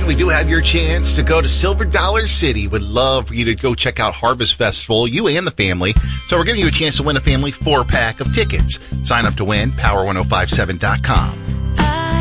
we do have your chance to go to Silver Dollar City. Would love for you to go check out Harvest Festival, you and the family. So we're giving you a chance to win a family 4-pack of tickets. Sign up to win, power1057.com.